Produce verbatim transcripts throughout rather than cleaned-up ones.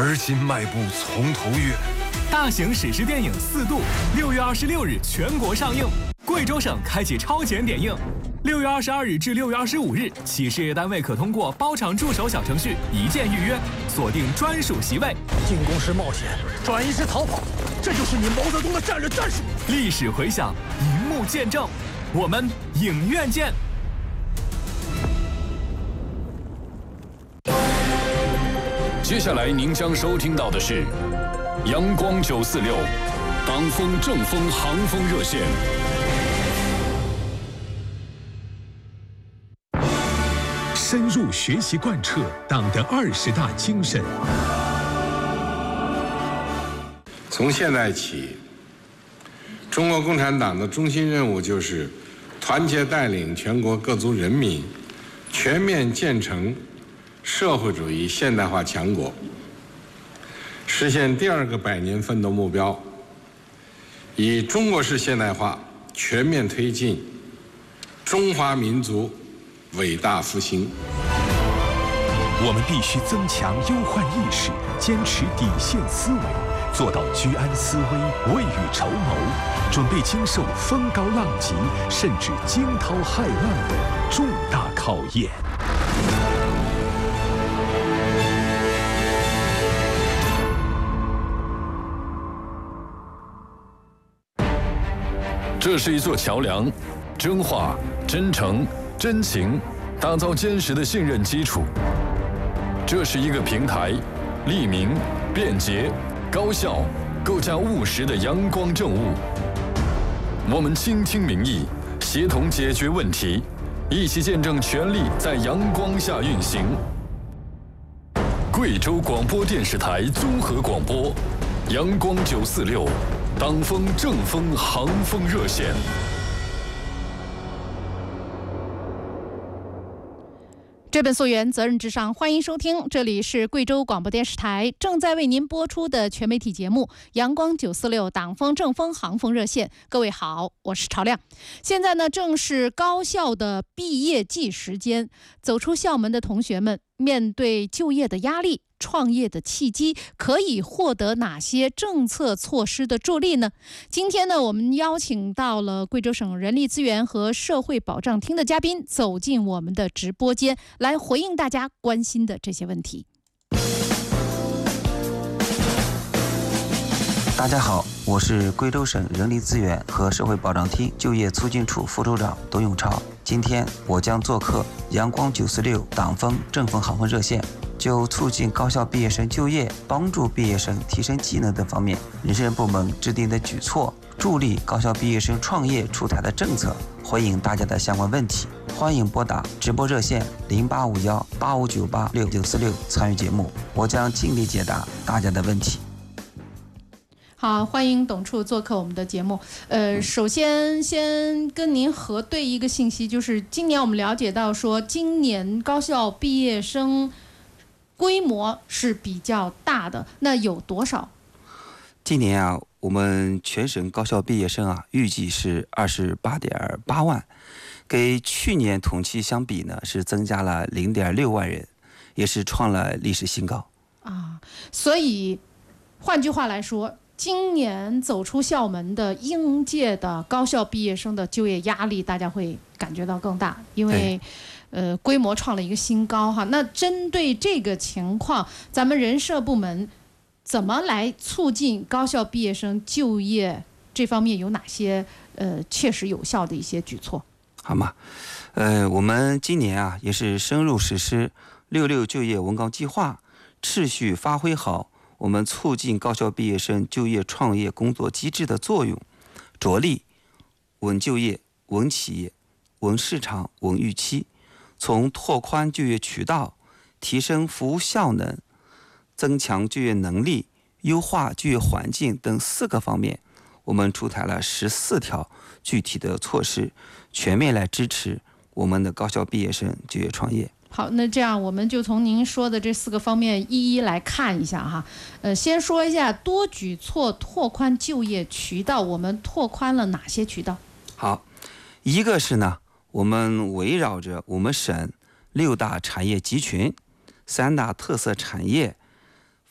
而今迈步从头越。 大型史诗电影《四渡》六月二十六日全国上映，贵州省开启超前点映。六月二十二日至六月二十五日，企事业单位可通过包场助手小程序一键预约，锁定专属席位。 进攻时冒险，转移时逃跑，这就是你毛泽东的战略战术。 历史回响，荧幕见证，我们影院见。 接下来您将收听到的是阳光九四六党风正风航风热线。 深入学习贯彻党的二十大精神。 从现在起，中国共产党的中心任务就是团结带领全国各族人民全面建成社会主义现代化强国，实现第二个百年奋斗目标，以中国式现代化全面推进中华民族伟大复兴。 我们必须增强忧患意识，坚持底线思维，做到居安思危、未雨绸缪，准备经受风高浪急甚至惊涛骇浪的重大考验。 这是一座桥梁，真话、真诚、真情，打造坚实的信任基础。这是一个平台，利民、便捷、高效，构架务实的阳光政务。我们倾听民意，协同解决问题，一起见证权力在阳光下运行。贵州广播电视台综合广播，阳光九四六。党风正风航风热线。 这本溯源，责任至上，欢迎收听，这里是贵州广播电视台正在为您播出的全媒体节目《阳光九四六党风正风航风热线》。各位好，我是朝亮。现在呢，正是高校的毕业季时间，走出校门的同学们，面对就业的压力，创业的契机，可以获得哪些政策措施的助力呢？今天呢，我们邀请到了贵州省人力资源和社会保障厅的嘉宾走进我们的直播间，来回应大家关心的这些问题。 大家好，我是贵州省人力资源和社会保障厅就业促进处副处长董永超。今天我将做客阳光九四六党风正风航风热线，就促进高校毕业生就业、帮助毕业生提升技能等方面，人事部门制定的举措，助力高校毕业生创业出台的政策，回应大家的相关问题。欢迎拨打直播热线零八五幺八五九八六九四六参与节目，我将尽力解答大家的问题。 好，欢迎董处做客我们的节目。呃，首先先跟您核对一个信息，就是今年我们了解到说，今年高校毕业生规模是比较大的，那有多少？ 今年啊，我们全省高校毕业生啊，预计是二十八点八万，跟去年同期相比呢，是增加了零点六万人，也是创了历史新高啊。所以，换句话来说，今年走出校门的应届的高校毕业生的就业压力，大家会感觉到更大，因为呃规模创了一个新高哈。那针对这个情况，咱们人社部门怎么来促进高校毕业生就业？这方面有哪些呃切实有效的一些举措？ 好吗？呃，我们今年啊也是深入实施六六就业文稿计划，持续发挥好我们促进高校毕业生就业创业工作机制的作用，着力稳就业、稳企业、稳市场、稳预期，从拓宽就业渠道、提升服务效能、增强就业能力、优化就业环境等四个方面，我们出台了十四条具体的措施，全面来支持我们的高校毕业生就业创业。 好，那这样我们就从您说的这四个方面一一来看一下哈。呃，先说一下多举措拓宽就业渠道，我们拓宽了哪些渠道？ 好，一个是呢，我们围绕着我们省六大产业集群、三大特色产业，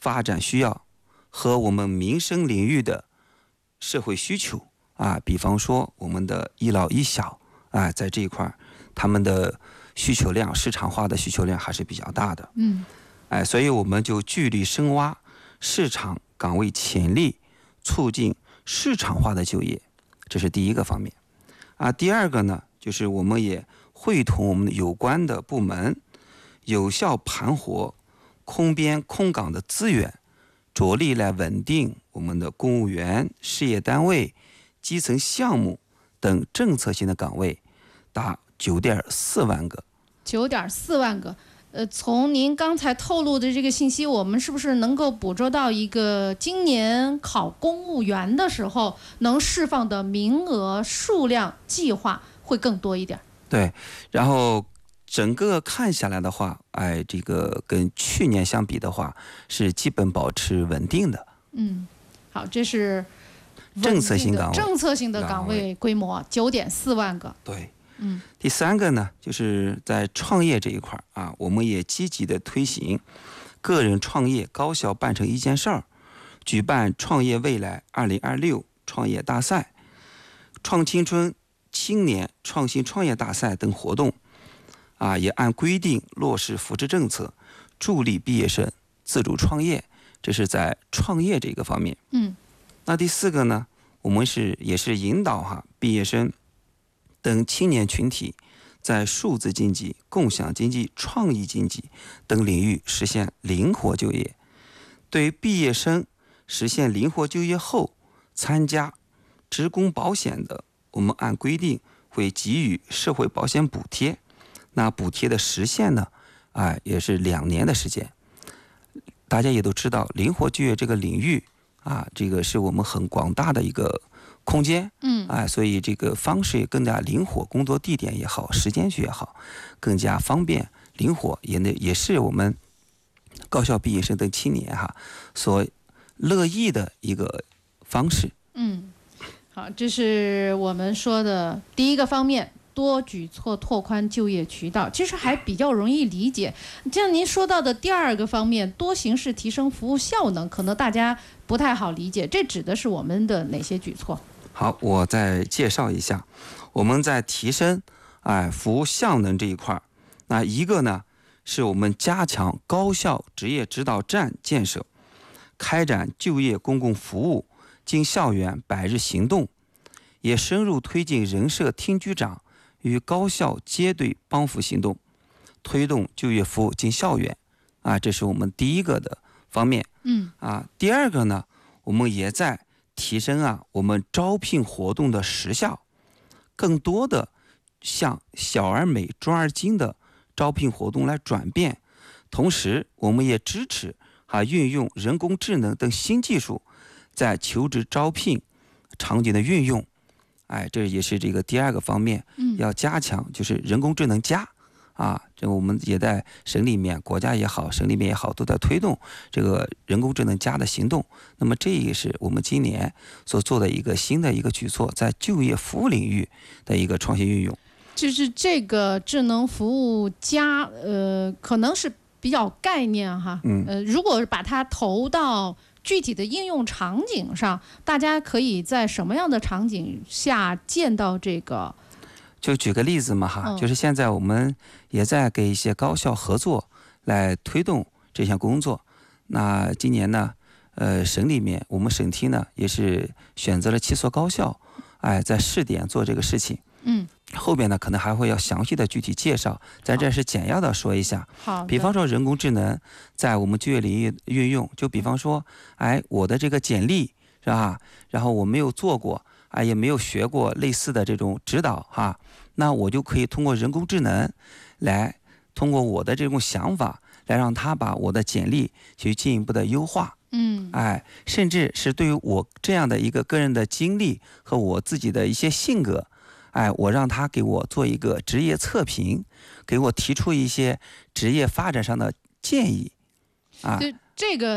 发展需要和我们民生领域的社会需求啊，比方说我们的一老一小啊，在这一块他们的需求量、市场化的需求量还是比较大的。 嗯， 哎，所以我们就聚力深挖市场岗位潜力，促进市场化的就业，这是第一个方面。啊，第二个呢，就是我们也会同我们有关的部门，有效盘活空编空岗的资源，着力来稳定我们的公务员、事业单位、基层项目等政策性的岗位，达九点四万个。 九点四万个。呃，从您刚才透露的这个信息，我们是不是能够捕捉到一个今年考公务员的时候能释放的名额数量计划会更多一点？ 对，然后整个看下来的话，哎，这个跟去年相比的话，是基本保持稳定的。 嗯，好，这是政策性岗位， 政策性的岗位规模九点四万个。 对。 嗯， 第三个呢，就是在创业这一块啊，我们也积极的推行个人创业高效办成一件事儿，举办创业未来二零二六创业大赛、创青春青年创新创业大赛等活动，啊，也按规定落实扶持政策，助力毕业生自主创业，这是在创业这个方面。 嗯， 那第四个呢，我们是也是引导哈毕业生等青年群体在数字经济、共享经济、创意经济等领域实现灵活就业。对于毕业生实现灵活就业后参加职工保险的，我们按规定会给予社会保险补贴。那补贴的时限呢，哎，也是两年的时间。大家也都知道，灵活就业这个领域啊，这个是我们很广大的一个空间， 嗯， 哎，所以这个方式也更加灵活，工作地点也好，时间区也好，更加方便灵活，也呢也是我们高校毕业生等青年哈所乐意的一个方式。 嗯，好，这是我们说的第一个方面，多举措拓宽就业渠道，其实还比较容易理解。像您说到的第二个方面，多形式提升服务效能，可能大家不太好理解，这指的是我们的哪些举措？ 好，我再介绍一下，我们在提升哎服务效能这一块，那一个呢是我们加强高校职业指导站建设，开展就业公共服务进校园百日行动，也深入推进人社厅局长与高校接队帮扶行动，推动就业服务进校园啊，这是我们第一个的方面。 嗯啊，第二个呢，我们也在提升啊我们招聘活动的时效，更多的向小而美、专而精的招聘活动来转变。同时，我们也支持啊运用人工智能等新技术在求职招聘场景的运用。哎，这也是这个第二个方面，要加强就是人工智能加。啊，这个我们也在省里面，国家也好，省里面也好，都在推动这个人工智能加的行动。那么这也是我们今年所做的一个新的一个举措，在就业服务领域的一个创新运用。 就是这个智能服务加，呃，可能是比较概念哈， 嗯， 呃，如果把它投到具体的应用场景上，大家可以在什么样的场景下见到这个？ 就举个例子嘛哈， 嗯、 就是现在我们也在给一些高校合作来推动这项工作。那今年呢，呃，省里面我们省厅呢也是选择了七所高校，哎，在试点做这个事情。 嗯， 后边呢可能还会要详细的具体介绍，在这是简要的说一下。 好， 比方说人工智能在我们就业领域运用，就比方说，哎，我的这个简历是吧？然后我没有做过。啊，也没有学过类似的这种指导哈，那我就可以通过人工智能来通过我的这种想法来让他把我的简历去进一步的优化。 嗯， 哎，甚至是对于我这样的一个个人的经历和我自己的一些性格，哎，我让他给我做一个职业测评，给我提出一些职业发展上的建议。啊， 对这个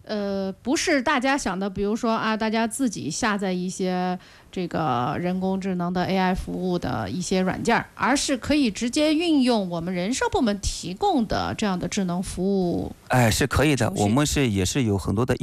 呃，不是大家想的，比如说啊，大家自己下载一些这个人工智能的 A I 服务的一些软件，而是可以直接运用我们人社部门提供的这样的智能服务。 哎，是可以的，我们是也是有很多的